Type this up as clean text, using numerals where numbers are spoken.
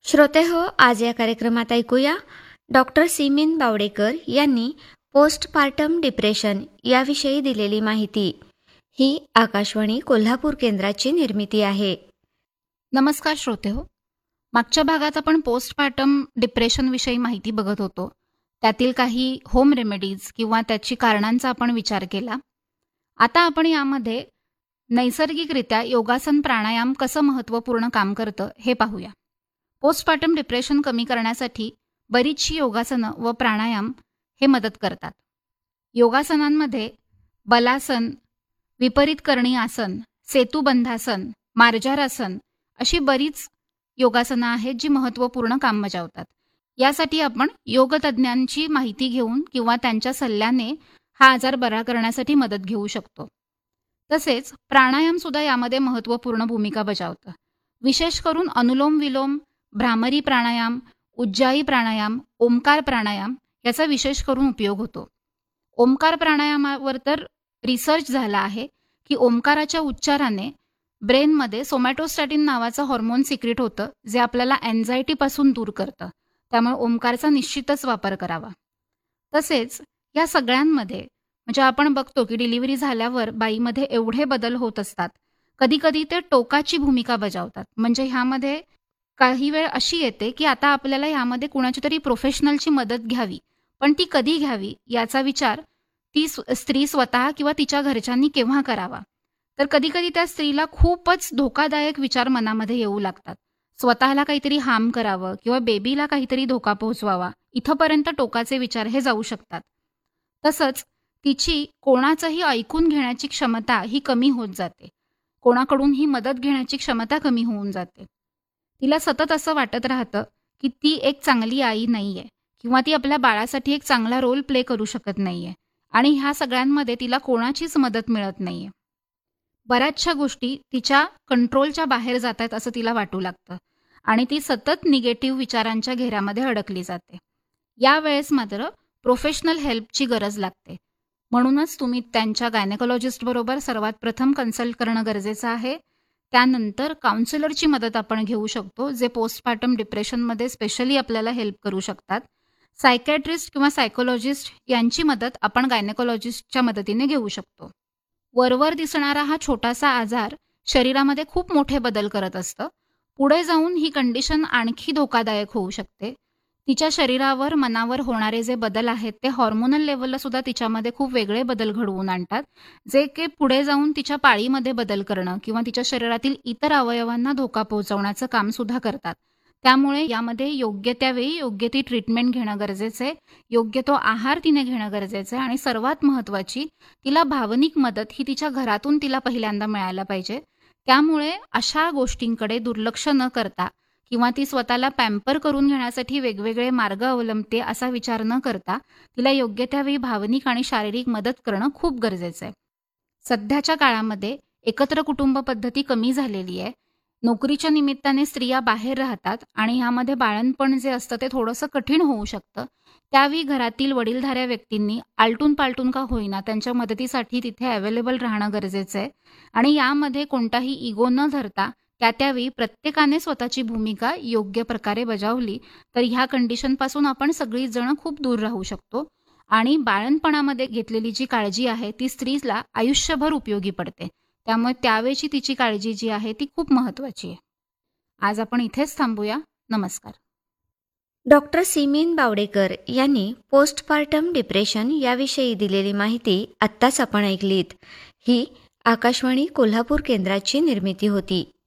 श्रोतेहो, आज या कार्यक्रमात ऐकूया डॉक्टर सिमीन बावडेकर यांनी पोस्टपार्टम डिप्रेशन याविषयी दिलेली माहिती. ही आकाशवाणी कोल्हापूर केंद्राची निर्मिती आहे. नमस्कार श्रोतेहो. मागच्या भागात आपण पोस्टपार्टम डिप्रेशनविषयी माहिती बघत होतो. त्यातील काही होम रेमेडीज किंवा त्याची कारणांचा आपण विचार केला. आता आपण यामध्ये नैसर्गिकरित्या योगासन प्राणायाम कसं महत्त्वपूर्ण काम करतं हे पाहूया. पोस्टपार्टम डिप्रेशन कमी करण्यासाठी बरीचशी योगासनं व प्राणायाम हे मदत करतात. योगासनांमध्ये बलासन, विपरीत करणी आसन, सेतुबंधासन, मार्जारासन अशी बरीच योगासनं आहेत जी महत्त्वपूर्ण काम बजावतात. यासाठी आपण योगतज्ञांची माहिती घेऊन किंवा त्यांच्या सल्ल्याने हा आजार बरा करण्यासाठी मदत घेऊ शकतो. तसेच प्राणायामसुद्धा यामध्ये महत्त्वपूर्ण भूमिका बजावतं. विशेष करून अनुलोम विलोम, भ्रामरी प्राणायाम, उज्जाई प्राणायाम, ओंकार प्राणायाम याचा विशेष करून उपयोग होतो. ओंकार प्राणायामावर तर रिसर्च झाला आहे की ओंकाराच्या उच्चाराने ब्रेनमध्ये सोमॅटोस्टॅटिन नावाचं हॉर्मोन सिक्रेट होतं, जे आपल्याला अँझायटीपासून दूर करतं. त्यामुळे ओंकारचा निश्चितच वापर करावा. तसेच या सगळ्यांमध्ये म्हणजे आपण बघतो की डिलिव्हरी झाल्यावर बाईमध्ये एवढे बदल होत असतात, कधीकधी ते टोकाची भूमिका बजावतात. म्हणजे ह्यामध्ये काही वेळ अशी येते की आता आपल्याला ह्यामध्ये कुणाची तरी प्रोफेशनलची मदत घ्यावी, पण ती कधी घ्यावी याचा विचार ती स्त्री स्वतः किंवा तिच्या घरच्यांनी केव्हा करावा. तर कधीकधी त्या स्त्रीला खूपच धोकादायक विचार मनामध्ये येऊ लागतात. स्वतःला काहीतरी हार्म करावं किंवा बेबीला काहीतरी धोका पोहोचवावा, इथंपर्यंत टोकाचे विचार हे जाऊ शकतात. तसंच तिची कोणाचंही ऐकून घेण्याची क्षमता ही कमी होत जाते. कोणाकडून ही मदत घेण्याची क्षमता कमी होऊन जाते. तिला सतत असं वाटत राहतं की ती एक चांगली आई नाही आहे किंवा ती आपल्या बाळासाठी एक चांगला रोल प्ले करू शकत नाही आहे आणि ह्या सगळ्यांमध्ये तिला कोणाचीच मदत मिळत नाही आहे. बऱ्याचशा गोष्टी तिच्या कंट्रोलच्या बाहेर जात आहेत असं तिला वाटू लागतं आणि ती सतत निगेटिव्ह विचारांच्या घेऱ्यामध्ये अडकली जाते. यावेळेस मात्र प्रोफेशनल हेल्पची गरज लागते. म्हणूनच तुम्ही त्यांच्या गायनेकोलॉजिस्टबरोबर सर्वात प्रथम कन्सल्ट करणं गरजेचं आहे. त्यानंतर काउन्सिलरची मदत आपण घेऊ शकतो, जे पोस्टपार्टम डिप्रेशनमध्ये स्पेशली आपल्याला हेल्प करू शकतात. सायकॅट्रिस्ट किंवा सायकोलॉजिस्ट यांची मदत आपण गायनेकोलॉजिस्टच्या मदतीने घेऊ शकतो. वरवर दिसणारा हा छोटासा आजार शरीरामध्ये खूप मोठे बदल करत असतं. पुढे जाऊन ही कंडिशन आणखी धोकादायक होऊ शकते. तिच्या शरीरावर, मनावर होणारे जे बदल आहेत ते हॉर्मोनल लेवलला सुद्धा तिच्यामध्ये खूप वेगळे बदल घडवून आणतात, जे की पुढे जाऊन तिच्या पाळीमध्ये बदल करणं किंवा तिच्या शरीरातील इतर अवयवांना धोका पोहोचवण्याचं काम सुद्धा करतात. त्यामुळे यामध्ये योग्य त्यावेळी योग्य ती ट्रीटमेंट घेणं गरजेचं आहे, योग्य तो आहार तिने घेणं गरजेचं आहे आणि सर्वात महत्त्वाची तिला भावनिक मदत ही तिच्या घरातून तिला पहिल्यांदा मिळायला पाहिजे. त्यामुळे अशा गोष्टींकडे दुर्लक्ष न करता किंवा ती स्वतःला पॅम्पर करून घेण्यासाठी वेगवेगळे मार्ग अवलंबते असा विचार न करता तिला योग्य त्यावेळी भावनिक आणि शारीरिक मदत करणं खूप गरजेचं आहे. सध्याच्या काळामध्ये एकत्र कुटुंब पद्धती कमी झालेली आहे. नोकरीच्या निमित्ताने स्त्रिया बाहेर राहतात आणि ह्यामध्ये बाळंतपण जे असतं ते थोडंसं कठीण होऊ शकतं. त्यावेळी घरातील वडीलधाऱ्या व्यक्तींनी आलटून पालटून का होईना त्यांच्या मदतीसाठी तिथे अवेलेबल राहणं गरजेचं आहे आणि यामध्ये कोणताही इगो न धरता त्यावेळी प्रत्येकाने स्वतःची भूमिका योग्य प्रकारे बजावली तर ह्या कंडिशनपासून आपण सगळी जण खूप दूर राहू शकतो आणि बाळंतपणामध्ये घेतलेली जी काळजी आहे ती स्त्रीला आयुष्यभर उपयोगी पडते. त्यामुळे त्यावेळची तिची काळजी जी आहे ती खूप महत्त्वाची आहे. आज आपण इथेच थांबूया. नमस्कार. डॉक्टर सिमीन बावडेकर यांनी पोस्टपार्टम डिप्रेशन याविषयी दिलेली माहिती आत्ताच आपण ऐकलीत. ही आकाशवाणी कोल्हापूर केंद्राची निर्मिती होती.